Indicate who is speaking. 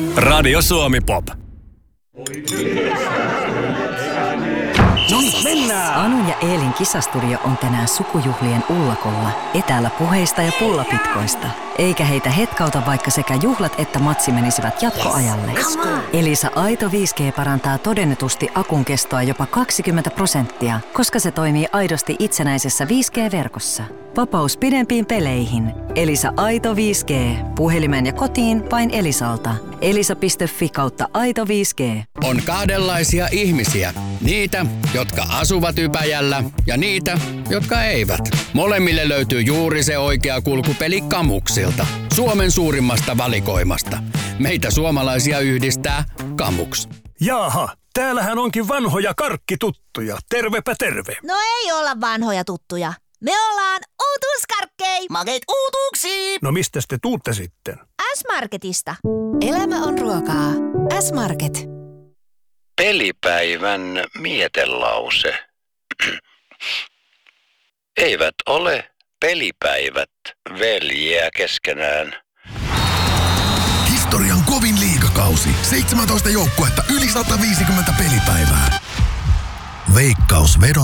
Speaker 1: Radio Suomi Pop.
Speaker 2: No niin, mennään!
Speaker 3: Anu ja Eelin kisastudio on tänään sukujuhlien ullakolla, etäällä puheista ja pullapitkoista. Eikä heitä hetkauta, vaikka sekä juhlat että matsi menisivät jatkoajalle. Elisa Aito 5G parantaa todennetusti akun kestoa jopa 20%, koska se toimii aidosti itsenäisessä 5G-verkossa. Vapaus pidempiin peleihin. Elisa Aito 5G. Puhelimeen ja kotiin vain Elisalta. elisa.fi/Aito 5G.
Speaker 4: On kahdenlaisia ihmisiä. Niitä, jotka asuvat Ypäjällä ja niitä, jotka eivät. Molemmille löytyy juuri se oikea kulkupeli Kamuksilta. Suomen suurimmasta valikoimasta. Meitä suomalaisia yhdistää Kamuks.
Speaker 2: Jaaha, täällähän onkin vanhoja karkkituttuja. Tervepä terve.
Speaker 5: No ei olla vanhoja tuttuja. Me ollaan uutuuskarkkei.
Speaker 6: Makeet uutuuksia!
Speaker 2: No mistäs te tuutte sitten?
Speaker 5: S-Marketista.
Speaker 7: Elämä on ruokaa. S-Market.
Speaker 8: Pelipäivän mietelause. Eivät ole pelipäivät veljiä keskenään.
Speaker 9: Historian kovin liigakausi. 17 joukkuetta, yli 150 pelipäivää. Veikkaus